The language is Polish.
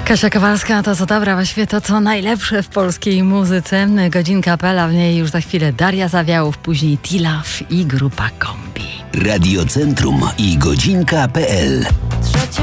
Kasia Kowalska, to co dobra, właściwie to co najlepsze w polskiej muzyce. Godzinka Pela, w niej już za chwilę Daria Zawiałów, później Tilaf i grupa Kombi. Radio Centrum i Godzinka.pl. Trzecie